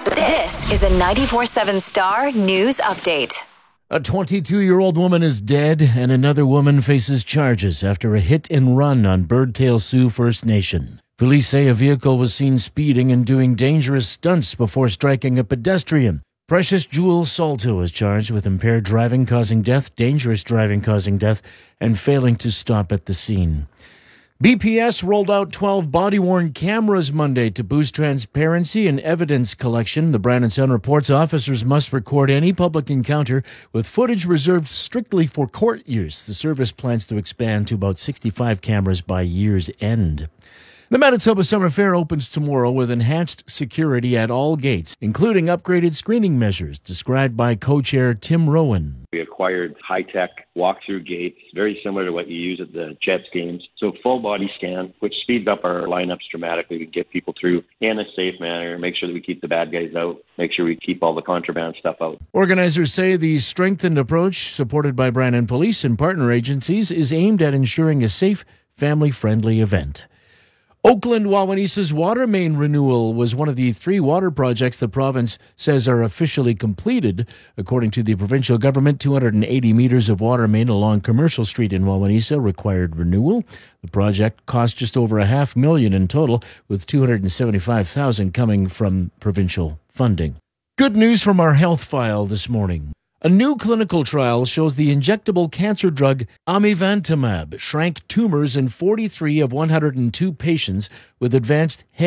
This is a 94.7 Star News Update. A 22-year-old woman is dead and another woman faces charges after a hit and run on Birdtail Sioux First Nation. Police say a vehicle was seen speeding and doing dangerous stunts before striking a pedestrian. Precious Jewel Salto is charged with impaired driving causing death, dangerous driving causing death, and failing to stop at the scene. BPS rolled out 12 body-worn cameras Monday to boost transparency and evidence collection. The Brandon Sun reports officers must record any public encounter with footage reserved strictly for court use. The service plans to expand to about 65 cameras by year's end. The Manitoba Summer Fair opens tomorrow with enhanced security at all gates, including upgraded screening measures, described by co-chair Tim Rowan. We acquired high-tech walk-through gates, very similar to what you use at the Jets games. So full body scan, which speeds up our lineups dramatically to get people through in a safe manner, make sure that we keep the bad guys out, make sure we keep all the contraband stuff out. Organizers say the strengthened approach, supported by Brandon Police and partner agencies, is aimed at ensuring a safe, family-friendly event. Oakland Wawanesa's water main renewal was one of the 3 water projects the province says are officially completed. According to the provincial government, 280 meters of water main along Commercial Street in Wawanesa required renewal. The project cost just over $500,000 in total, with $275,000 coming from provincial funding. Good news from our health file this morning. A new clinical trial shows the injectable cancer drug amivantamab shrank tumors in 43 of 102 patients with advanced head